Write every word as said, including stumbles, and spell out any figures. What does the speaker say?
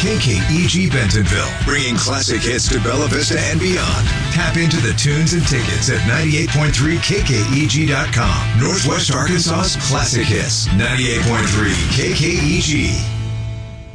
K K E G Bentonville, bringing classic hits to Bella Vista and beyond. Tap into the tunes and tickets at ninety-eight point three K K E G dot com. Northwest Arkansas's classic hits, ninety-eight point three K K E G.